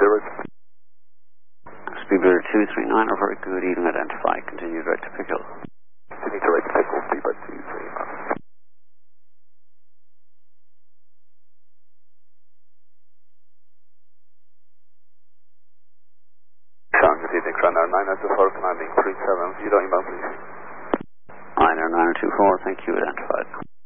Speedbird 239, over, good evening, identify, continue direct to Pickle. Continue direct to Pickle, Speedbird 239. Good evening, Crown 924, commanding 370, inbound please. 90924, thank you, identified.